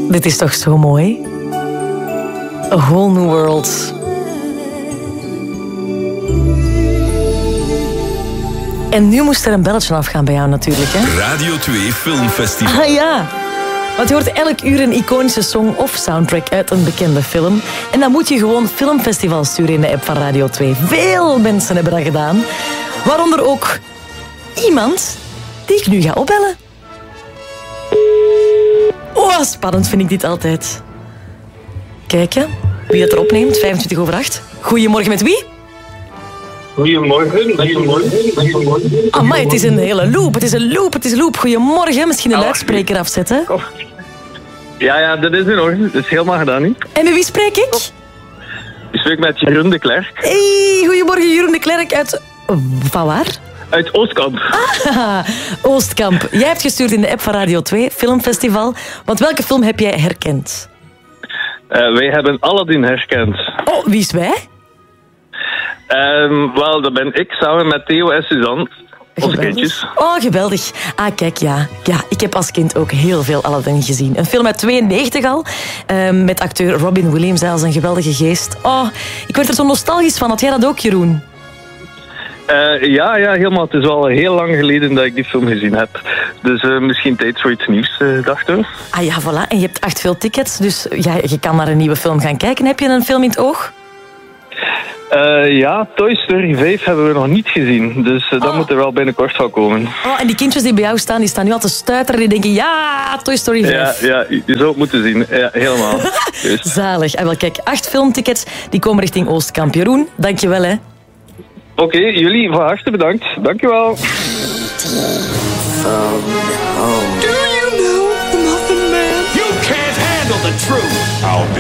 Dit is toch zo mooi? A Whole New World. En nu moest er een belletje afgaan bij jou natuurlijk, hè? Radio 2 Filmfestival. Ah ja. Want je hoort elk uur een iconische song of soundtrack uit een bekende film. En dan moet je gewoon filmfestival sturen in de app van Radio 2. Veel mensen hebben dat gedaan. Waaronder ook iemand die ik nu ga opbellen. Oh, spannend vind ik dit altijd. Kijken wie het erop neemt. 8:25. Goedemorgen, met wie? Goedemorgen. Amai, het is een hele loop. Het is een loop. Goedemorgen. Misschien een luidspreker afzetten. Ja, dat is in orde. Dat is helemaal gedaan, niet? En met wie spreek ik? Ik spreek met Jeroen de Klerk. Hey, goedemorgen, Jeroen de Klerk uit... Van waar? Uit Oostkamp. Oostkamp. Jij hebt gestuurd in de app van Radio 2, Filmfestival. Want welke film heb jij herkend? Wij hebben Aladdin herkend. Oh, wie is wij? Wel, dat ben ik samen met Theo en Suzanne. Onze kindjes. Oh, geweldig. Ah, kijk, ja. Ik heb als kind ook heel veel Aladdin gezien. Een film uit 92 al. Met acteur Robin Williams als een geweldige geest. Oh, ik werd er zo nostalgisch van. Had jij dat ook, Jeroen? Ja, helemaal. Het is al heel lang geleden dat ik die film gezien heb. Dus misschien tijd voor iets nieuws, dachten we. Ah ja, voilà. En je hebt 8 veel tickets, dus ja, je kan naar een nieuwe film gaan kijken. Heb je een film in het oog? Ja, Toy Story 5 hebben we nog niet gezien. Dus dat moet er wel binnenkort van komen. Oh, en die kindjes die bij jou staan, die staan nu al te stuiteren. Die denken, ja, Toy Story 5. Ja, je zou het moeten zien. Ja, helemaal. Zalig. En wel, kijk, 8 filmtickets, die komen richting Oostkamp. Jeroen, dankjewel, hè. Oké, jullie van harte bedankt. Dankjewel. Do you know the Muffin Man? You can't handle the truth. I'll be